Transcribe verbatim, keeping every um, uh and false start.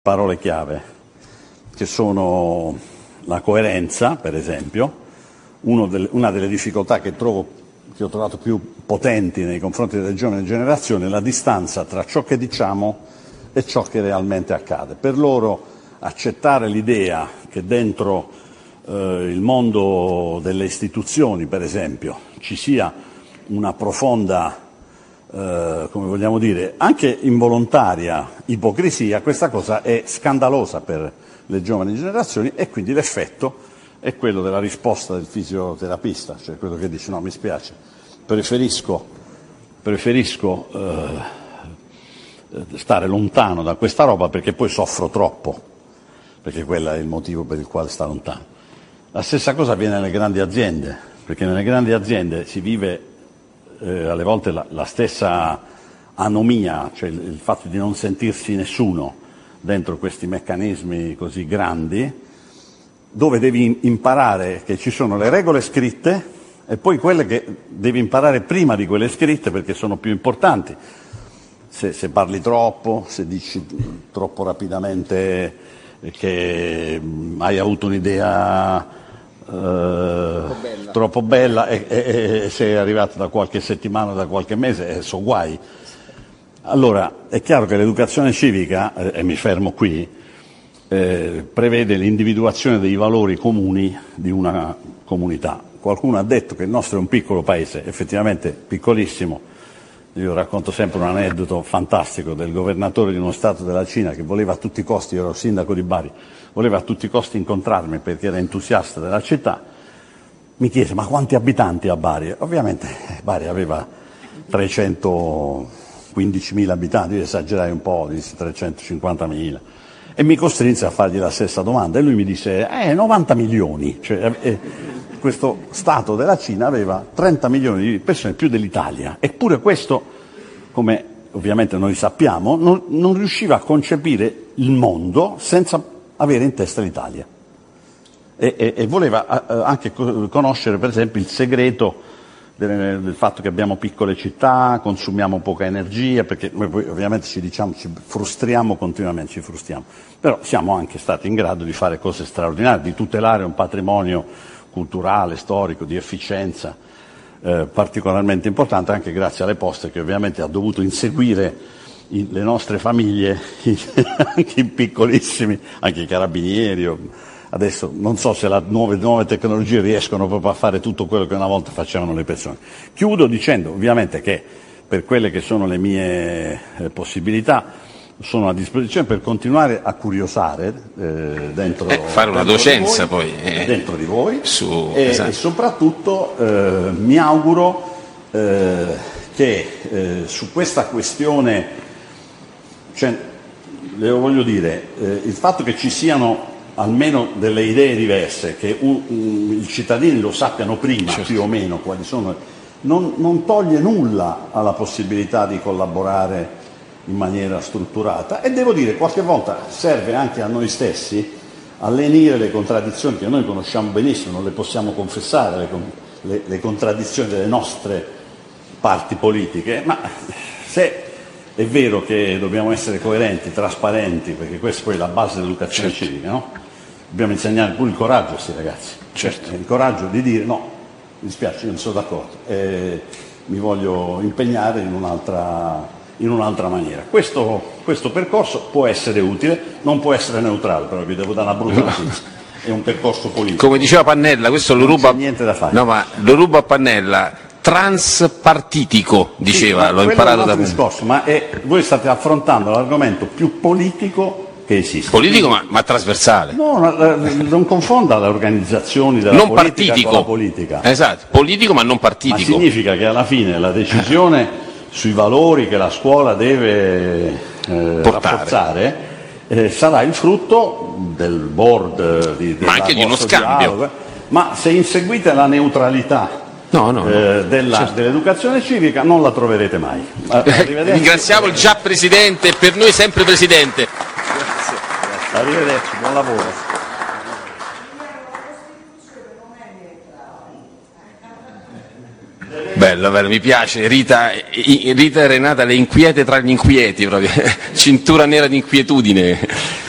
parole chiave, che sono la coerenza, per esempio, uno del, una delle difficoltà che, trovo, che ho trovato più potenti nei confronti delle giovani generazioni è la distanza tra ciò che diciamo e ciò che realmente accade. Per loro accettare l'idea che dentro eh, il mondo delle istituzioni, per esempio, ci sia una profonda, eh, come vogliamo dire, anche involontaria ipocrisia, questa cosa è scandalosa per le giovani generazioni e quindi l'effetto è quello della risposta del fisioterapista, cioè quello che dice no, mi spiace, preferisco, preferisco eh, stare lontano da questa roba perché poi soffro troppo, perché quello è il motivo per il quale sta lontano. La stessa cosa avviene nelle grandi aziende, perché nelle grandi aziende si vive eh, alle volte la, la stessa anomia, cioè il, il fatto di non sentirsi nessuno dentro questi meccanismi così grandi, dove devi imparare che ci sono le regole scritte e poi quelle che devi imparare prima di quelle scritte perché sono più importanti. Se, se parli troppo, se dici troppo rapidamente che hai avuto un'idea eh, troppo bella, troppo bella e, e, e sei arrivato da qualche settimana, da qualche mese, e so guai. Allora, è chiaro che l'educazione civica, eh, e mi fermo qui, eh, prevede l'individuazione dei valori comuni di una comunità. Qualcuno ha detto che il nostro è un piccolo paese, effettivamente piccolissimo. Io racconto sempre un aneddoto fantastico del governatore di uno stato della Cina che voleva a tutti i costi, io ero sindaco di Bari, voleva a tutti i costi incontrarmi perché era entusiasta della città. Mi chiese, ma quanti abitanti ha Bari? Ovviamente Bari aveva trecentoquindicimila abitanti, io esagerai un po', disse trecentocinquantamila. E mi costrinse a fargli la stessa domanda e lui mi disse, eh, novanta milioni. Cioè, eh, questo Stato della Cina aveva trenta milioni di persone, più dell'Italia, eppure questo, come ovviamente noi sappiamo, non, non riusciva a concepire il mondo senza avere in testa l'Italia. E, e, e voleva eh, anche conoscere, per esempio, il segreto del, del fatto che abbiamo piccole città, consumiamo poca energia, perché noi poi ovviamente ci diciamo, ci frustriamo continuamente, ci frustriamo, però siamo anche stati in grado di fare cose straordinarie, di tutelare un patrimonio culturale, storico, di efficienza eh, particolarmente importante, anche grazie alle poste che ovviamente ha dovuto inseguire i, le nostre famiglie, i, anche i piccolissimi, anche i carabinieri. Adesso non so se le nuove, nuove tecnologie riescono proprio a fare tutto quello che una volta facevano le persone. Chiudo dicendo ovviamente che per quelle che sono le mie eh, possibilità sono a disposizione per continuare a curiosare eh, dentro eh, fare una dentro docenza di voi, poi eh, dentro di voi su, e, esatto. e soprattutto eh, mi auguro eh, che eh, su questa questione, cioè, le voglio dire, eh, il fatto che ci siano almeno delle idee diverse, che un, un, i cittadini lo sappiano prima, certo, più o meno quali sono, non, non toglie nulla alla possibilità di collaborare in maniera strutturata, e devo dire qualche volta serve anche a noi stessi a lenire le contraddizioni che noi conosciamo benissimo, non le possiamo confessare le, le, le contraddizioni delle nostre parti politiche, ma se è vero che dobbiamo essere coerenti, trasparenti, perché questa è poi la base dell'educazione, certo, civica, no? Dobbiamo insegnare pure il coraggio a questi ragazzi, certo, il coraggio di dire no, mi dispiace, io non sono d'accordo, e mi voglio impegnare in un'altra in un'altra maniera. Questo, questo percorso può essere utile, non può essere neutrale, però vi devo dare una brutta notizia. È un percorso politico. Come diceva Pannella, questo lo ruba, non c'è niente da fare. No, ma lo ruba a Pannella, transpartitico, diceva, sì, l'ho imparato da discorso, ma è, voi state affrontando l'argomento più politico che esiste. Politico ma, ma trasversale. No, non confonda le organizzazioni della non politica partitico. con la politica. Esatto, politico ma non partitico. Ma significa che alla fine la decisione sui valori che la scuola deve eh, rafforzare eh, sarà il frutto del board di, ma anche di uno scambio dialogo, ma se inseguite la neutralità no, no, eh, no. della, certo. dell'educazione civica non la troverete mai. Ringraziamo il già presidente, per noi sempre presidente. Grazie. Arrivederci, buon lavoro. Bello, bello, mi piace. Rita, Rita e Renata, le inquiete tra gli inquieti, proprio. Cintura nera di inquietudine.